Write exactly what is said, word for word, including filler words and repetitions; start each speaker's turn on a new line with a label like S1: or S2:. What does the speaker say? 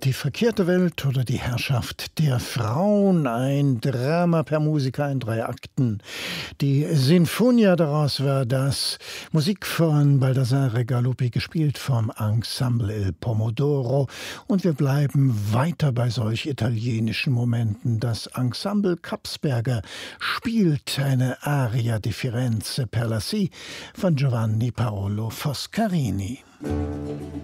S1: Die verkehrte Welt oder die Herrschaft der Frauen, ein Drama per Musiker in drei Akten. Die Sinfonia daraus war das, Musik von Baldassare Galuppi, gespielt vom Ensemble Il Pomodoro. Und wir bleiben weiter bei solch italienischen Momenten. Das Ensemble Kapsberger spielt eine Aria di Firenze per la Si von Giovanni Paolo Foscarini.